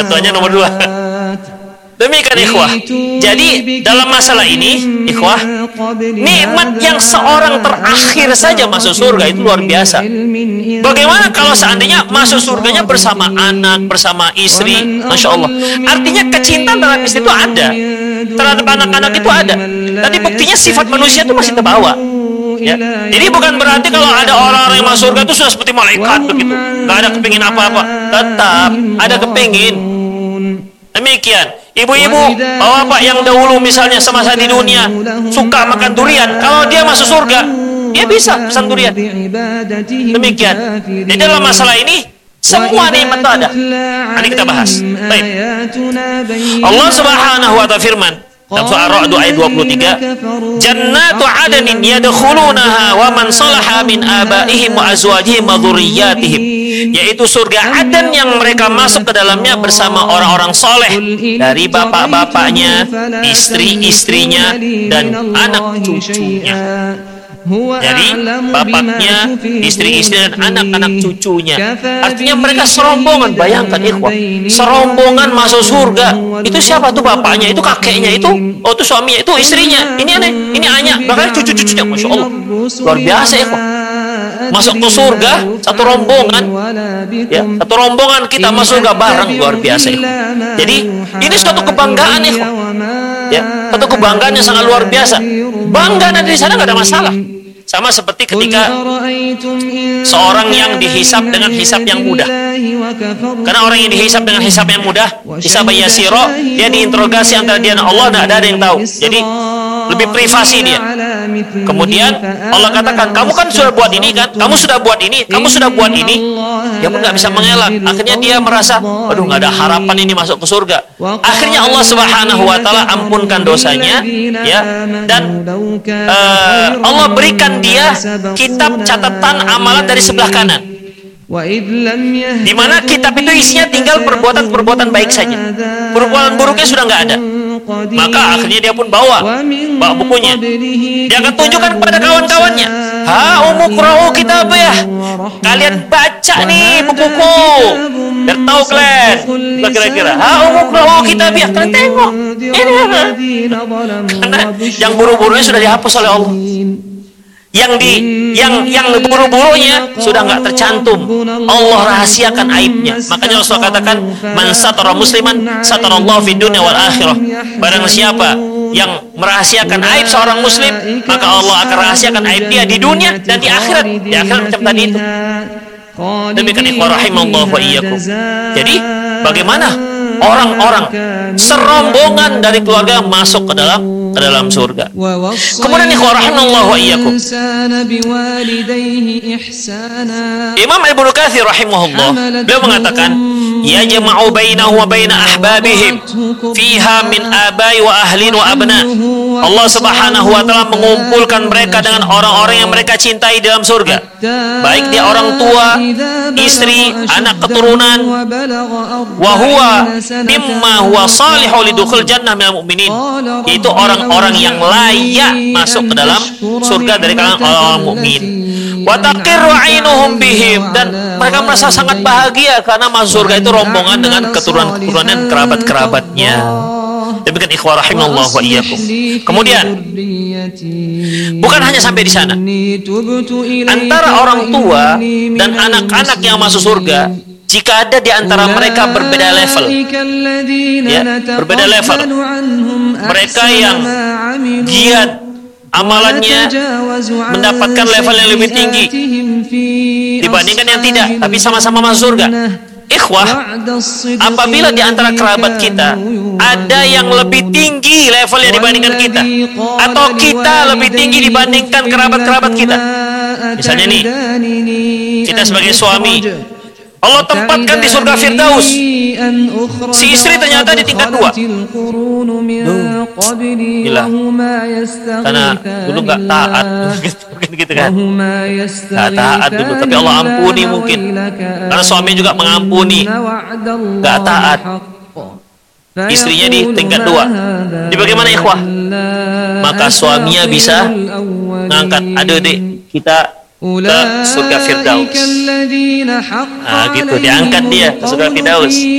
Ketuanya nomor 2. Demikian ikhwah. Jadi dalam masalah ini ikhwah, nikmat yang seorang terakhir saja masuk surga itu luar biasa. Bagaimana kalau seandainya masuk surganya bersama anak, bersama istri? Masya Allah. Artinya kecintaan terhadap istri itu ada, terhadap anak-anak itu ada. Tadi buktinya sifat manusia itu masih terbawa. Ya. Jadi bukan berarti kalau ada orang-orang yang masuk surga itu sudah seperti malaikat begitu, nggak ada kepingin apa-apa. Tetap ada kepingin. Demikian. Ibu-ibu, bapak yang dahulu misalnya semasa di dunia suka makan durian, kalau dia masuk surga, dia bisa pesan durian. Demikian. Di dalam masalah ini semua nikmat itu ada. Ini kita bahas. Baik. Allah Subhanahu wa ta'ala firman dalam surah Ar-Ra'd ayat 23, Jannatu 'adnin yadkhulunaha wa man salaha min abaihim wa azwajihim wa dzurriyyatihim, yaitu surga Aden yang mereka masuk ke dalamnya bersama orang-orang soleh dari bapak-bapaknya, istri-istrinya, dan anak cucunya. Jadi bapaknya, istri-istri, dan anak-anak cucunya. Artinya mereka serombongan. Bayangkan ikhwah, serombongan masuk surga. Itu siapa tuh? Bapaknya, itu kakeknya, itu itu suaminya, itu istrinya, ini aneh, ini anaknya, bahkan cucu-cucunya. Masya Allah, luar biasa ikhwah. Masuk ke surga satu rombongan, ya, satu rombongan kita masuk surga bareng, luar biasa ikhwah. Jadi ini suatu kebanggaan ikhwah, ya, satu kebanggaan yang sangat luar biasa. Bangga ada di sana nggak ada masalah. Sama seperti ketika seorang yang dihisab dengan hisab yang mudah. Karena orang yang dihisab dengan hisab yang mudah, hisab yasiro, dia diinterogasi antara dia dan Allah, tidak ada yang tahu. Jadi lebih privasi dia. Kemudian Allah katakan, kamu kan sudah buat ini kan, kamu sudah buat ini, kamu sudah buat ini. Dia pun nggak bisa mengelak. Akhirnya dia merasa, aduh nggak ada harapan ini masuk ke surga. Akhirnya Allah Subhanahu wa ta'ala ampunkan dosanya, ya, dan Allah berikan dia kitab catatan amalan dari sebelah kanan, di mana kitab itu isinya tinggal perbuatan-perbuatan baik saja. Perbuatan buruknya sudah nggak ada. Maka akhirnya dia pun bawa bukunya. Dia akan tunjukkan kepada kawan-kawannya, ha umukra'u kitab ya, kalian baca nih bukuku biar tahu kalian. Kira-kira ha umukra'u kitab ya, kalian tengok ini. Karena yang buru-burunya sudah dihapus oleh Allah. Yang buru-burunya sudah nggak tercantum. Allah rahasiakan aibnya. Makanya Rasul katakan, man satara musliman satarallahu fid dunya wal akhirah. Barang siapa yang merahasiakan aib seorang muslim, maka Allah akan rahasiakan aib dia di dunia dan di akhirat. Di akhirat macam tadi itu. Demikian ikhwan rahimallahu wa iyyakum. Jadi bagaimana orang-orang serombongan dari keluarga masuk ke dalam surga. Kemudian ikhwan rahimallahu wa iyyakum, Imam Ibnu Katsir rahimahullah, beliau mengatakan, ya jama'u bainahu wa baina ahbabihim fiha min abai wa ahlin wa abna. Allah Subhanahu wa ta'ala mengumpulkan mereka dengan orang-orang yang mereka cintai dalam surga, baik dia orang tua, istri, anak keturunan. Wa huwa mimma huwa salihu lidukhul jannah minal mu'minin, yaitu orang-orang yang layak masuk ke dalam surga dari kalangan orang-orang mukmin. Wa taqirru 'ainuhum bihim, dan mereka merasa sangat bahagia karena masuk surga itu rombongan dengan keturunan-keturunan dan kerabat-kerabatnya. Demikian ikhwah rahimallahu wa iyyakum. Kemudian bukan hanya sampai di sana. Antara orang tua dan anak-anak yang masuk surga, jika ada di antara mereka berbeda level, ya, berbeda level, mereka yang giat amalannya mendapatkan level yang lebih tinggi dibandingkan yang tidak, tapi sama-sama masuk surga. Ikhwah, apabila di antara kerabat kita ada yang lebih tinggi levelnya dibandingkan kita, atau kita lebih tinggi dibandingkan kerabat-kerabat kita, misalnya nih, kita sebagai suami, Allah tempatkan di surga Firdaus, si istri ternyata di tingkat 2. Gila, karena dulu nggak taat, gitu kan, nggak taat dulu, tapi Allah ampuni mungkin, karena suami juga mengampuni, nggak taat, istrinya di tingkat 2. Di bagaimana ikhwah? Maka suaminya bisa ngangkat, aduh dek, kita ke surga Firdaus. Nah gitu, diangkat dia ke surga Firdaus.